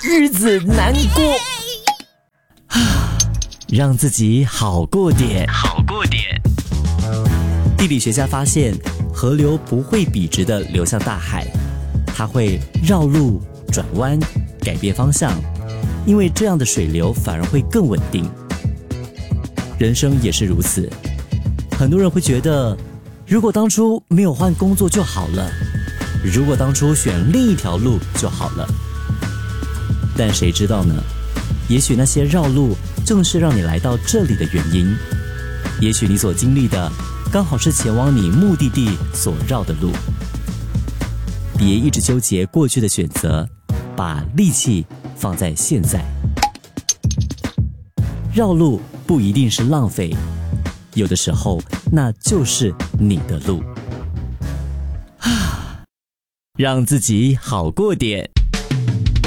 日子难过。让自己好过点。地理学家发现，河流不会笔直地流向大海，它会绕路、转弯、改变方向，因为这样的水流反而会更稳定。人生也是如此，很多人会觉得，如果当初没有换工作就好了，如果当初选另一条路就好了。但谁知道呢？也许那些绕路正是让你来到这里的原因，也许你所经历的刚好是前往你目的地所绕的路。别一直纠结过去的选择，把力气放在现在。绕路不一定是浪费，有的时候那就是你的路。让自己好过点。